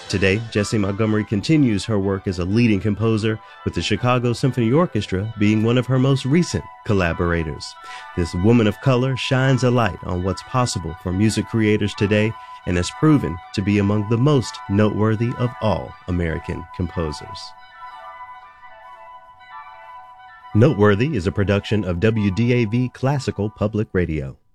Today, Jessie Montgomery continues her work as a leading composer, with the Chicago Symphony Orchestra being one of her most recent collaborators. This woman of color shines a light on what's possible for music creators today and has proven to be among the most noteworthy of all American composers. Noteworthy is a production of WDAV Classical Public Radio.